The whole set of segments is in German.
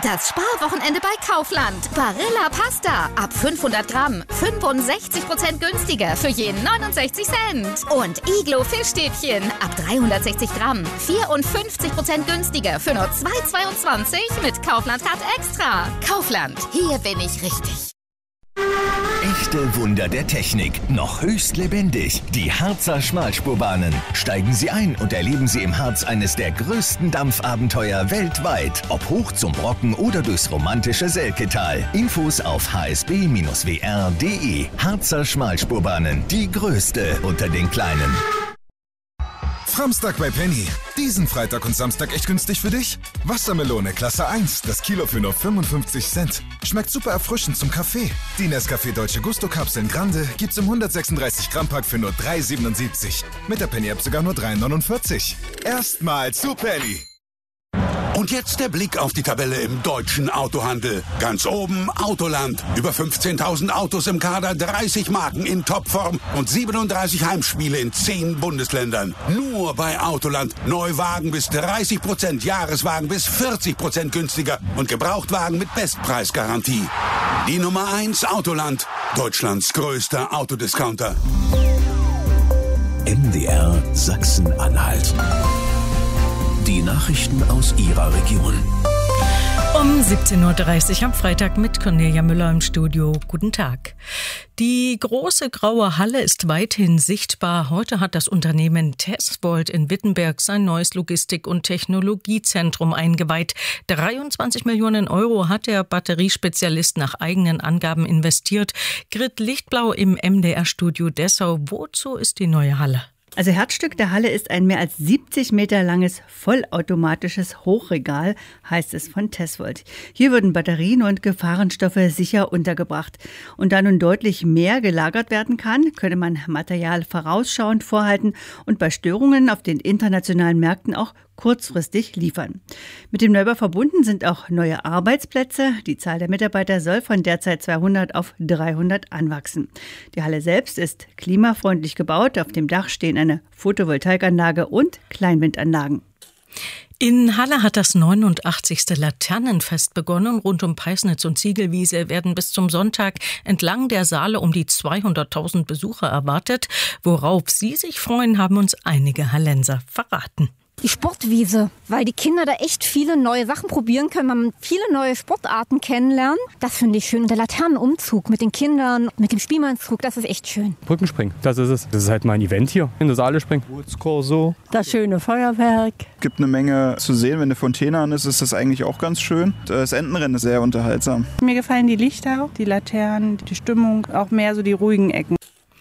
Das Sparwochenende bei Kaufland. Barilla Pasta ab 500 Gramm 65% günstiger für jeden 69 Cent. Und Iglo Fischstäbchen ab 360 Gramm 54% günstiger für nur 2,22 mit Kaufland Card Extra. Kaufland, hier bin ich richtig. Echte Wunder der Technik, noch höchst lebendig. Die Harzer Schmalspurbahnen. Steigen Sie ein und erleben Sie im Harz eines der größten Dampfabenteuer weltweit. Ob hoch zum Brocken oder durchs romantische Selketal. Infos auf hsb-wr.de. Harzer Schmalspurbahnen, die größte unter den kleinen. Samstag bei Penny. Diesen Freitag und Samstag echt günstig für dich? Wassermelone Klasse 1, das Kilo für nur 55 Cent. Schmeckt super erfrischend zum Kaffee. Die Nescafé Dolce Gusto Kapseln Grande gibt's im 136 Gramm Pack für nur 3,77. Mit der Penny App sogar nur 3,49. Erstmal zu Penny. Und jetzt der Blick auf die Tabelle im deutschen Autohandel. Ganz oben Autoland. Über 15.000 Autos im Kader, 30 Marken in Topform und 37 Heimspiele in 10 Bundesländern. Nur bei Autoland. Neuwagen bis 30%, Jahreswagen bis 40% günstiger und Gebrauchtwagen mit Bestpreisgarantie. Die Nummer 1 Autoland. Deutschlands größter Autodiscounter. MDR Sachsen-Anhalt. Die Nachrichten aus Ihrer Region. Um 17.30 Uhr am Freitag mit Cornelia Müller im Studio. Guten Tag. Die große graue Halle ist weithin sichtbar. Heute hat das Unternehmen Tesvolt in Wittenberg sein neues Logistik- und Technologiezentrum eingeweiht. 23 Millionen Euro hat der Batteriespezialist nach eigenen Angaben investiert. Grit Lichtblau im MDR-Studio Dessau. Wozu ist die neue Halle? Also Herzstück der Halle ist ein mehr als 70 Meter langes vollautomatisches Hochregal, heißt es von Tesvolt. Hier würden Batterien und Gefahrenstoffe sicher untergebracht. Und da nun deutlich mehr gelagert werden kann, könne man Material vorausschauend vorhalten und bei Störungen auf den internationalen Märkten auch kurzfristig liefern. Mit dem Neubau verbunden sind auch neue Arbeitsplätze. Die Zahl der Mitarbeiter soll von derzeit 200 auf 300 anwachsen. Die Halle selbst ist klimafreundlich gebaut. Auf dem Dach stehen eine Photovoltaikanlage und Kleinwindanlagen. In Halle hat das 89. Laternenfest begonnen. Rund um Peisnitz und Ziegelwiese werden bis zum Sonntag entlang der Saale um die 200.000 Besucher erwartet. Worauf Sie sich freuen, haben uns einige Hallenser verraten. Die Sportwiese, weil die Kinder da echt viele neue Sachen probieren können, man viele neue Sportarten kennenlernen. Das finde ich schön. Und der Laternenumzug mit den Kindern, mit dem Spielmannszug, das ist echt schön. Brückenspringen, das ist es. Das ist halt mal ein Event hier in der Saale springen. Korso. Das schöne Feuerwerk. Gibt eine Menge zu sehen. Wenn eine Fontäne an ist, ist das eigentlich auch ganz schön. Das Entenrennen ist sehr unterhaltsam. Mir gefallen die Lichter, die Laternen, die Stimmung, auch mehr so die ruhigen Ecken.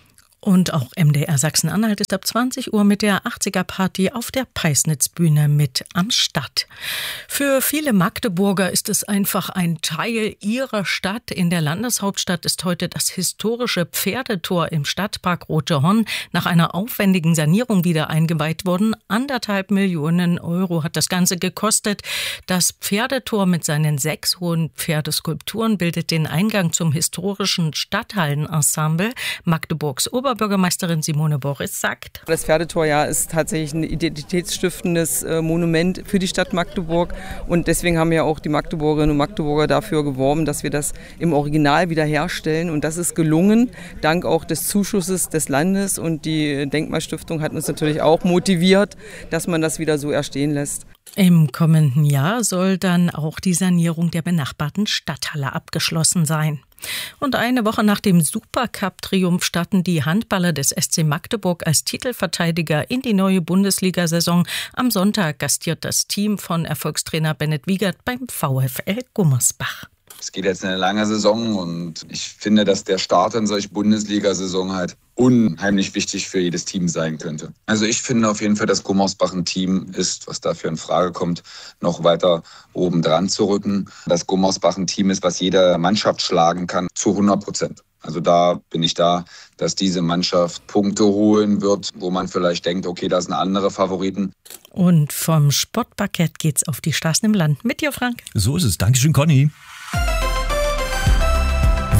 Und auch MDR Sachsen-Anhalt ist ab 20 Uhr mit der 80er-Party auf der Peisnitzbühne mit am Start. Für viele Magdeburger ist es einfach ein Teil ihrer Stadt. In der Landeshauptstadt ist heute das historische Pferdetor im Stadtpark Rote Horn nach einer aufwendigen Sanierung wieder eingeweiht worden. 1,5 Millionen Euro hat das Ganze gekostet. Das Pferdetor mit seinen 6 hohen Pferdeskulpturen bildet den Eingang zum historischen Stadthallenensemble. Magdeburgs Oberbürgermeisterin Simone Boris sagt: Das Pferdetor ist tatsächlich ein identitätsstiftendes Monument für die Stadt Magdeburg. Und deswegen haben ja auch die Magdeburgerinnen und Magdeburger dafür geworben, dass wir das im Original wiederherstellen. Und das ist gelungen, dank auch des Zuschusses des Landes. Und die Denkmalstiftung hat uns natürlich auch motiviert, dass man das wieder so erstehen lässt. Im kommenden Jahr soll dann auch die Sanierung der benachbarten Stadthalle abgeschlossen sein. Und eine Woche nach dem Supercup-Triumph starten die Handballer des SC Magdeburg als Titelverteidiger in die neue Bundesliga-Saison. Am Sonntag gastiert das Team von Erfolgstrainer Bennett Wiegert beim VfL Gummersbach. Es geht jetzt eine lange Saison und ich finde, dass der Start in solch Bundesliga-Saison halt unheimlich wichtig für jedes Team sein könnte. Also ich finde auf jeden Fall, dass Gummersbach ein Team ist, was dafür in Frage kommt, noch weiter oben dran zu rücken. Dass Gummersbach ein Team ist, was jede Mannschaft schlagen kann, zu 100%. Also da bin ich da, dass diese Mannschaft Punkte holen wird, wo man vielleicht denkt, okay, da sind andere Favoriten. Und vom Sportparkett geht's auf die Straßen im Land. Mit dir, Frank. So ist es. Dankeschön, Conny.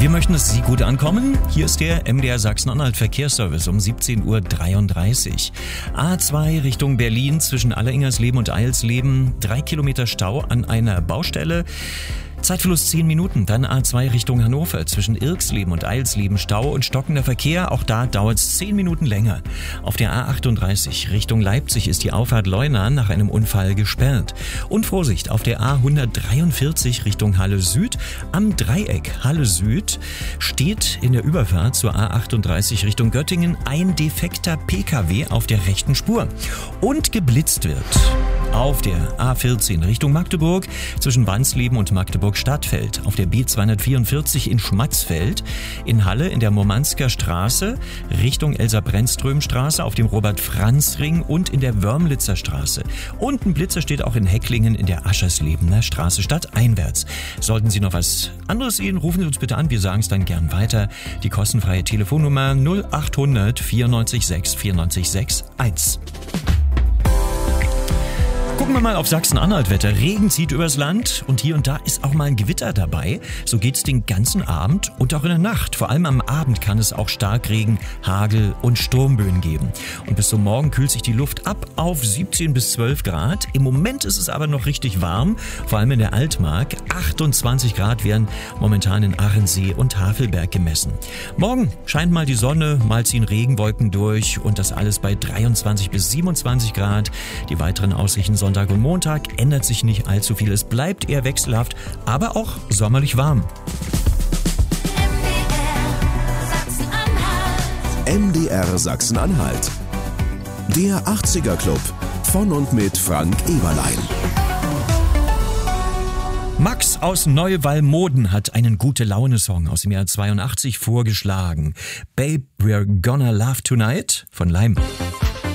Wir möchten, dass Sie gut ankommen. Hier ist der MDR Sachsen-Anhalt Verkehrsservice um 17:33 Uhr. A2 Richtung Berlin zwischen Alleringersleben und Eilsleben. 3 Kilometer Stau an einer Baustelle. Zeitverlust 10 Minuten, dann A2 Richtung Hannover, zwischen Irksleben und Eilsleben Stau und stockender Verkehr, auch da dauert es 10 Minuten länger. Auf der A38 Richtung Leipzig ist die Auffahrt Leuna nach einem Unfall gesperrt. Und Vorsicht, auf der A143 Richtung Halle Süd, am Dreieck Halle Süd steht in der Überfahrt zur A38 Richtung Göttingen ein defekter PKW auf der rechten Spur und geblitzt wird. Auf der A14 Richtung Magdeburg zwischen Wansleben und Magdeburg Stadtfeld, auf der B244 in Schmatzfeld, in Halle in der Murmansker Straße Richtung Elsa-Brennström-Straße, auf dem Robert-Franz-Ring und in der Wörmlitzer Straße. Und ein Blitzer steht auch in Hecklingen in der Ascherslebener Straße stadteinwärts. Sollten Sie noch was anderes sehen, rufen Sie uns bitte an, wir sagen es dann gern weiter. Die kostenfreie Telefonnummer 0800 94 6 94 6 1. Gucken wir mal auf Sachsen-Anhalt-Wetter. Regen zieht übers Land und hier und da ist auch mal ein Gewitter dabei. So geht's den ganzen Abend und auch in der Nacht. Vor allem am Abend kann es auch Starkregen, Hagel und Sturmböen geben. Und bis zum Morgen kühlt sich die Luft ab auf 17 bis 12 Grad. Im Moment ist es aber noch richtig warm, vor allem in der Altmark. 28 Grad werden momentan in Achensee und Havelberg gemessen. Morgen scheint mal die Sonne, mal ziehen Regenwolken durch und das alles bei 23 bis 27 Grad. Die weiteren Aussichten Sonntag und Montag ändert sich nicht allzu viel. Es bleibt eher wechselhaft, aber auch sommerlich warm. MDR Sachsen-Anhalt. Der 80er Club von und mit Frank Eberlein. Max aus Neuwallmoden hat einen Gute-Laune-Song aus dem Jahr 82 vorgeschlagen. Babe, We're Gonna Love Tonight von Leim.